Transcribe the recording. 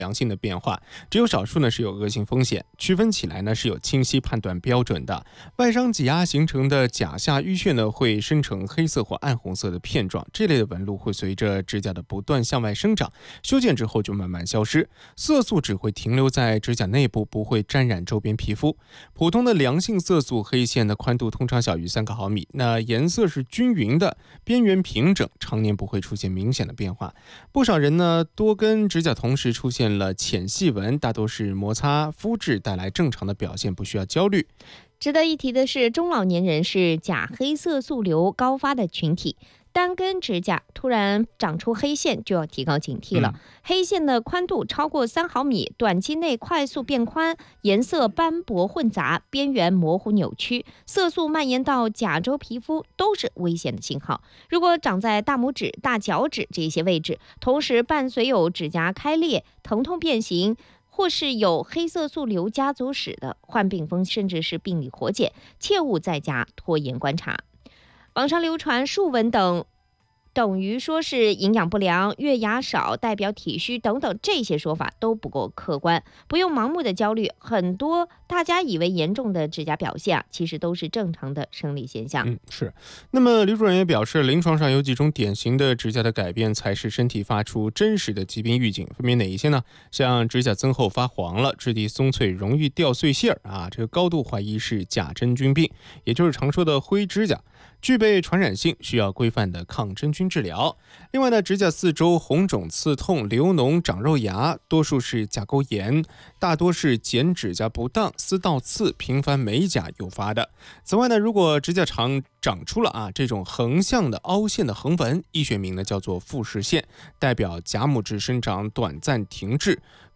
良性的变化，只有少数呢是有恶性风险，区分起来呢是有清晰判断标准的。外伤挤压形成的甲下淤血呢会生成黑色或暗红色的片状，这类的纹路会随着指甲的不断向外生长，修剪之后就慢慢消失。色素只会停留在指甲内部，不会沾染周边皮肤。普通的良性色素黑线的宽度通常小于3个毫米，那颜色是均匀的，边缘平整，常年不会出现明显的变化。不少人呢多根指甲同时出现了浅细纹，大多是摩擦肤质带来正常的表现，不需要焦虑。 值得一提的是，中老年人是甲黑色素瘤高发的群体，单根指甲突然长出黑线就要提高警惕了。黑线的宽度超过3毫米，短期内快速变宽，颜色斑驳混杂，边缘模糊扭曲，色素蔓延到甲周皮肤，都是危险的信号。如果长在大拇指、大脚趾这些位置，同时伴随有指甲开裂、疼痛变形，或是有黑色素瘤家族史的，患病风甚至是病理活检，切勿在家拖延观察。网上流传竖纹等于说是营养不良、月牙少代表体虚等等，这些说法都不够客观，不用盲目的焦虑。很多大家以为严重的指甲表现其实都是正常的生理现象。 是。那么李主任也表示，临床上有几种典型的指甲的改变才是身体发出真实的疾病预警，分别哪一些呢？像指甲增厚发黄了，质地松脆，容易掉碎屑这个高度怀疑是甲真菌病，也就是常说的灰指甲，具备传染性，需要规范的抗真菌治疗。另外呢，指甲四周红肿、刺痛、流脓、长肉芽，多数是甲沟炎，大多是剪指甲不当、撕倒刺、频繁美甲诱发的。此外呢，如果指甲长出了这种横向的凹陷的横纹，医学名呢叫做复视线，代表甲母指生长短暂停滞。